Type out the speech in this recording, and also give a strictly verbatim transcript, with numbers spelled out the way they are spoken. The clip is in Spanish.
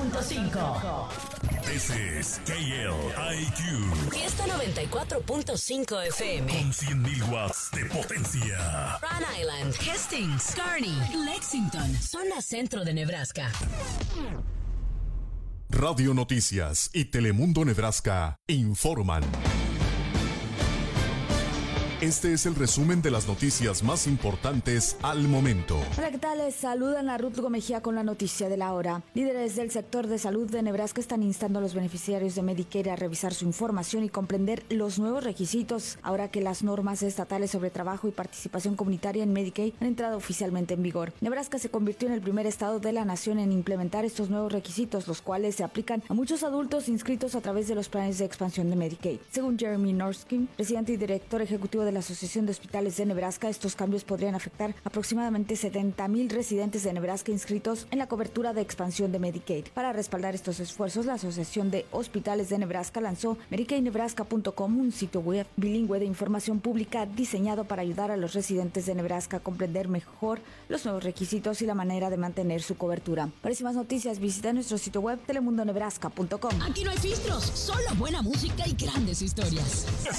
punto cinco. This is K L I Q. Fiesta noventa y cuatro punto cinco F M. Con cien mil watts de potencia. Rhode Island, Hastings, Kearney, Lexington, zona centro de Nebraska. Radio Noticias y Telemundo Nebraska informan. Este es el resumen de las noticias más importantes al momento. Hola, ¿qué tal? Les saludan a Ruth Gomejía con la noticia de la hora. Líderes del sector de salud de Nebraska están instando a los beneficiarios de Medicare a revisar su información y comprender los nuevos requisitos ahora que las normas estatales sobre trabajo y participación comunitaria en Medicaid han entrado oficialmente en vigor. Nebraska se convirtió en el primer estado de la nación en implementar estos nuevos requisitos, los cuales se aplican a muchos adultos inscritos a través de los planes de expansión de Medicaid. Según Jeremy Norskin, presidente y director ejecutivo de la Asociación de Hospitales de Nebraska, estos cambios podrían afectar aproximadamente setenta mil residentes de Nebraska inscritos en la cobertura de expansión de Medicaid. Para respaldar estos esfuerzos, la Asociación de Hospitales de Nebraska lanzó medicaid nebraska punto com, un sitio web bilingüe de información pública diseñado para ayudar a los residentes de Nebraska a comprender mejor los nuevos requisitos y la manera de mantener su cobertura. Para más noticias, visita nuestro sitio web telemundo nebraska punto com. Aquí no hay filtros, solo buena música y grandes historias.